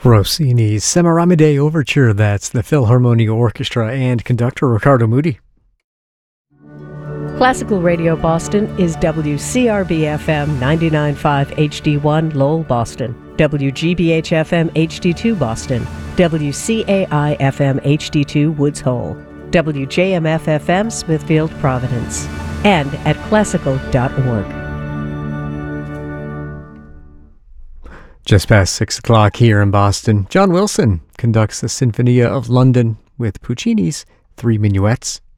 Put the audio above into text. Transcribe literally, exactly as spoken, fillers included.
Rossini's Semiramide Overture, that's the Philharmonia Orchestra and conductor Riccardo Muti. Classical Radio Boston is W C R B F M ninety-nine point five H D one Lowell, Boston, W G B H F M H D two Boston, W C A I F M H D two Woods Hole, W J M F F M Smithfield, Providence, and at classical dot org. Just past six o'clock here in Boston, John Wilson conducts the Sinfonia of London with Puccini's Three Minuets